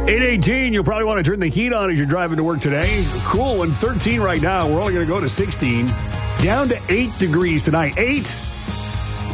8:18, you'll probably want to turn the heat on as you're driving to work today. Cool one, 13 right now. We're only going to go to 16. Down to 8 degrees tonight. 8